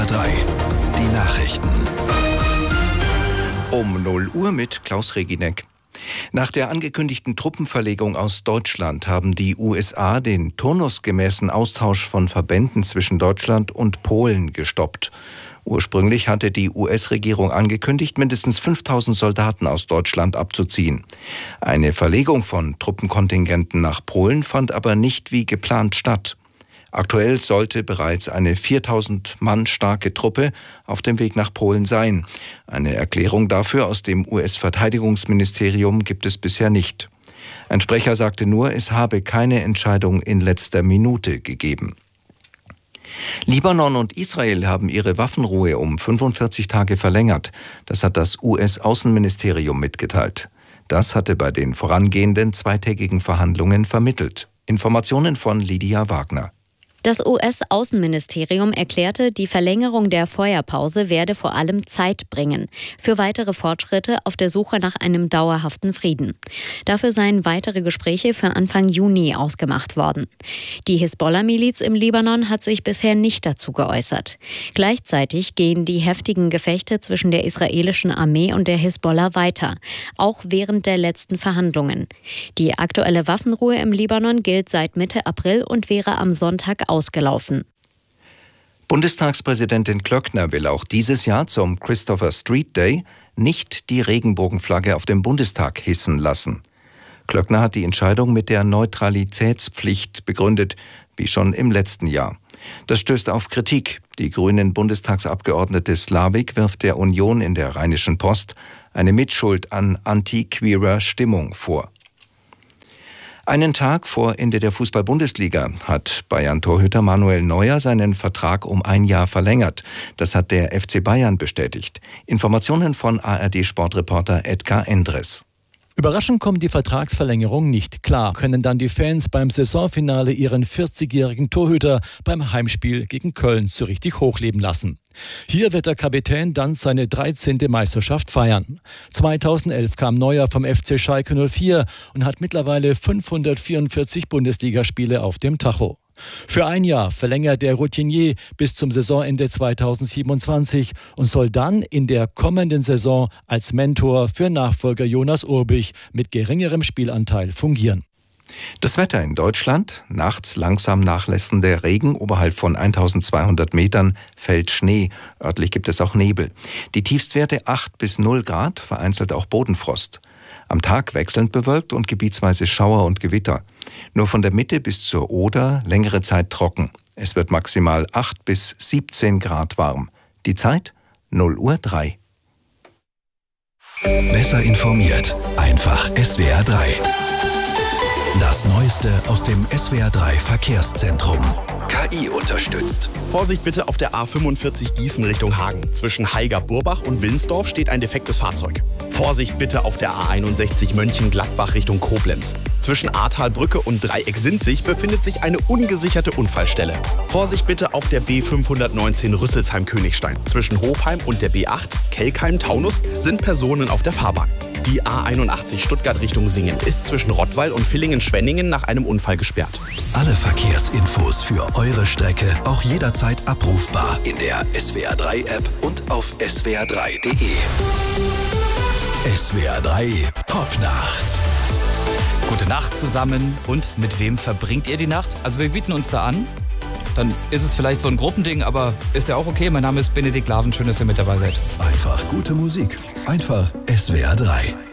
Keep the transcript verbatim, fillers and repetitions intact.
drei. Die Nachrichten. Um null Uhr mit Klaus Reginek. Nach der angekündigten Truppenverlegung aus Deutschland haben die U S A den turnusgemäßen Austausch von Verbänden zwischen Deutschland und Polen gestoppt. Ursprünglich hatte die U S-Regierung angekündigt, mindestens fünftausend Soldaten aus Deutschland abzuziehen. Eine Verlegung von Truppenkontingenten nach Polen fand aber nicht wie geplant statt. Aktuell sollte bereits eine viertausend Mann starke Truppe auf dem Weg nach Polen sein. Eine Erklärung dafür aus dem U S-Verteidigungsministerium gibt es bisher nicht. Ein Sprecher sagte nur, es habe keine Entscheidung in letzter Minute gegeben. Libanon und Israel haben ihre Waffenruhe um fünfundvierzig Tage verlängert. Das hat das U S-Außenministerium mitgeteilt. Das hatte bei den vorangehenden zweitägigen Verhandlungen vermittelt. Informationen von Lydia Wagner. Das U S-Außenministerium erklärte, die Verlängerung der Feuerpause werde vor allem Zeit bringen für weitere Fortschritte auf der Suche nach einem dauerhaften Frieden. Dafür seien weitere Gespräche für Anfang Juni ausgemacht worden. Die Hisbollah-Miliz im Libanon hat sich bisher nicht dazu geäußert. Gleichzeitig gehen die heftigen Gefechte zwischen der israelischen Armee und der Hisbollah weiter, auch während der letzten Verhandlungen. Die aktuelle Waffenruhe im Libanon gilt seit Mitte April und wäre am Sonntag ausgelaufen. Bundestagspräsidentin Klöckner will auch dieses Jahr zum Christopher Street Day nicht die Regenbogenflagge auf dem Bundestag hissen lassen. Klöckner hat die Entscheidung mit der Neutralitätspflicht begründet, wie schon im letzten Jahr. Das stößt auf Kritik. Die grünen Bundestagsabgeordnete Slavik wirft der Union in der Rheinischen Post eine Mitschuld an anti-queerer Stimmung vor. Einen Tag vor Ende der Fußball-Bundesliga hat Bayern-Torhüter Manuel Neuer seinen Vertrag um ein Jahr verlängert. Das hat der F C Bayern bestätigt. Informationen von A R D-Sportreporter Edgar Endres. Überraschend kommt die Vertragsverlängerung nicht klar. Können dann die Fans beim Saisonfinale ihren vierzigjährigen Torhüter beim Heimspiel gegen Köln so richtig hochleben lassen. Hier wird der Kapitän dann seine dreizehnte Meisterschaft feiern. zweitausendelf kam Neuer vom F C Schalke null vier und hat mittlerweile fünfhundertvierundvierzig Bundesligaspiele auf dem Tacho. Für ein Jahr verlängert der Routinier bis zum Saisonende zweitausendsiebenundzwanzig und soll dann in der kommenden Saison als Mentor für Nachfolger Jonas Urbich mit geringerem Spielanteil fungieren. Das Wetter in Deutschland: nachts langsam nachlässender Regen, oberhalb von eintausendzweihundert Metern fällt Schnee. Örtlich gibt es auch Nebel. Die Tiefstwerte acht bis null Grad, vereinzelt auch Bodenfrost. Am Tag wechselnd bewölkt und gebietsweise Schauer und Gewitter. Nur von der Mitte bis zur Oder längere Zeit trocken. Es wird maximal acht bis siebzehn Grad warm. Die Zeit null Uhr drei. Besser informiert, einfach S W R drei. Das Neueste aus dem S W R drei Verkehrszentrum. K I unterstützt. Vorsicht bitte auf der A fünfundvierzig Gießen Richtung Hagen. Zwischen Haiger-Burbach und Wilnsdorf steht ein defektes Fahrzeug. Vorsicht bitte auf der A einundsechzig Mönchengladbach Richtung Koblenz. Zwischen Ahrtalbrücke und Dreieck-Sinzig befindet sich eine ungesicherte Unfallstelle. Vorsicht bitte auf der B fünfhundertneunzehn Rüsselsheim-Königstein. Zwischen Hofheim und der B acht Kelkheim-Taunus sind Personen auf der Fahrbahn. Die A einundachtzig Stuttgart Richtung Singen ist zwischen Rottweil und Villingen-Schwenningen nach einem Unfall gesperrt. Alle Verkehrsinfos für eure Strecke auch jederzeit abrufbar in der S W R drei App und auf S W R drei Punkt de. S W R drei Popnacht. Gute Nacht zusammen. Und mit wem verbringt ihr die Nacht? Also wir bieten uns da an. Dann ist es vielleicht so ein Gruppending, aber ist ja auch okay. Mein Name ist Benedikt Laven. Schön, dass ihr mit dabei seid. Einfach gute Musik. Einfach S W R drei.